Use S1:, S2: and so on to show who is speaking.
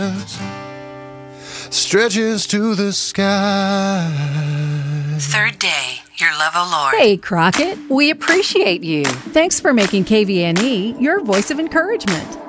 S1: stretches to the sky.
S2: Third day, your love, O Lord.
S3: Hey, Crockett, we appreciate you. Thanks for making KVNE your voice of encouragement.